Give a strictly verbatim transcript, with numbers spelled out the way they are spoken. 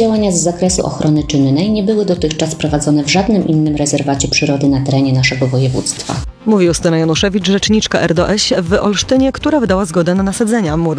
działania z zakresu ochrony czynnej nie były dotychczas prowadzone w żadnym innym rezerwacie przyrody na terenie naszego województwa. Mówi Justyna Januszewicz, rzeczniczka R D O Ś w Olsztynie, która wydała zgodę na nasadzenia młodych